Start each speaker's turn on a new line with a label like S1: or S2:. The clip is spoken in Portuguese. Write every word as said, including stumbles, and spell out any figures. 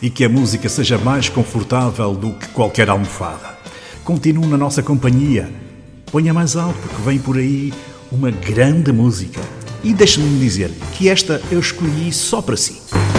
S1: e que a música seja mais confortável do que qualquer almofada. Continue na nossa companhia. Ponha mais alto, que vem por aí uma grande música. E deixe-me dizer-lhe que esta eu escolhi só para si.